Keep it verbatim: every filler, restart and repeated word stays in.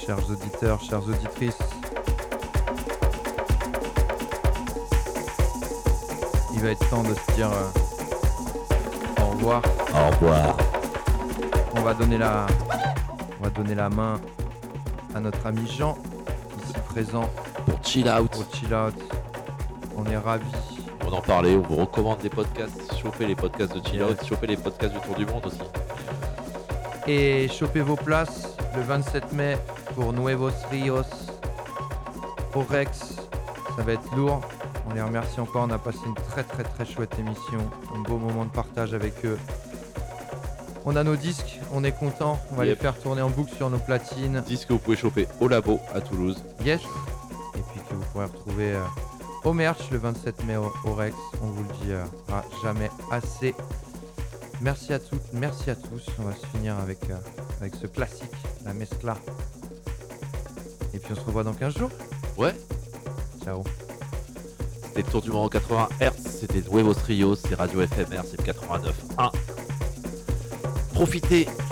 chers auditeurs, chères auditrices. Il va être temps de se dire euh, au revoir. Au revoir. On va donner la, on va donner la main à notre ami Jean, ici présent Pour chill out. pour Chill Out. On est ravis. On en parlait, on vous recommande des podcasts. Chopez les podcasts de chill out, Yes. chopez les podcasts du Tour du Monde aussi. Et chopez vos places le vingt-sept mai pour Nuevos Rios au Rex. Ça va être lourd. On les remercie encore. On a passé une très très très chouette émission. Un beau moment de partage avec eux. On a nos disques. On est content. On va Yep. les faire tourner en boucle sur nos platines. Disque que vous pouvez choper au labo à Toulouse. Yes. Et puis que vous pourrez retrouver euh, au merch le vingt-sept mai au, au Rex. On vous le dira jamais assez. Merci à toutes, merci à tous. On va se finir avec, euh, avec ce classique, la Mescla. Et puis on se revoit dans quinze jours. Ouais, Ciao. c'était le Tour du Monde en quatre-vingts hertz, c'était Nuevos Rios, c'est Radio F M R, c'est le quatre-vingt-neuf point un. Profitez